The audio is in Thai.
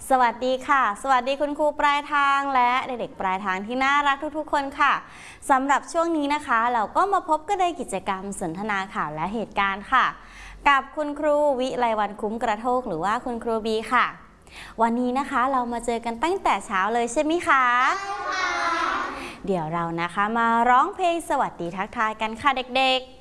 สวัสดีค่ะสวัสดีคุณครูปลายทางและเด็กๆปลายทางที่น่ารักทุกๆคนค่ะสำหรับช่วงนี้นะคะเราก็มาพบกันในกิจกรรมสนทนาข่าวและเหตุการณ์ค่ะกับคุณครูวิไลวรรณคุ้มกระโทกหรือว่าคุณครูบีค่ะวันนี้นะคะเรามาเจอกันตั้งแต่เช้าเลยใช่ไหมคะใช่ค่ะเดี๋ยวเรานะคะมาร้องเพลงสวัสดีทักทายกันค่ะเด็กๆ